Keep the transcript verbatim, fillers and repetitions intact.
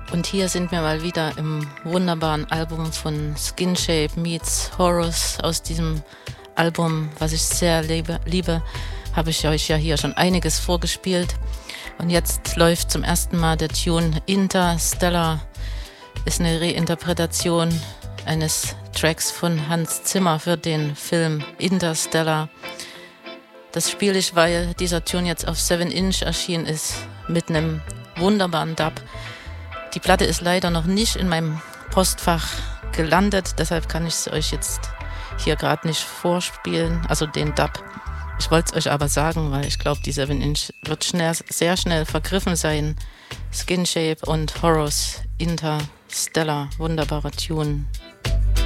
Und hier sind wir mal wieder im wunderbaren Album von Skin Shape meets Horus. Aus diesem Album, was ich sehr liebe, liebe, habe ich euch ja hier schon einiges vorgespielt. Und jetzt läuft zum ersten Mal der Tune Interstellar. Ist eine Reinterpretation eines Tracks von Hans Zimmer für den Film Interstellar. Das spiele ich, weil dieser Tune jetzt auf seven inch erschienen ist mit einem wunderbaren Dub. Die Platte ist leider noch nicht in meinem Postfach gelandet, deshalb kann ich es euch jetzt hier gerade nicht vorspielen, also den Dub. Ich wollte es euch aber sagen, weil ich glaube, die seven inch wird schnell, sehr schnell vergriffen sein. Skin Shape und Horus Interstellar, wunderbarer Tune.